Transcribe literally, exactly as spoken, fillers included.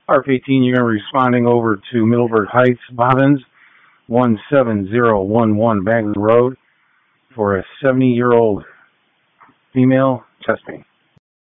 R F eighteen, you're going to be responding over to Middleburg Heights, Bobbins, one seven zero one one Bagley Road, for a seventy-year-old female. Test me.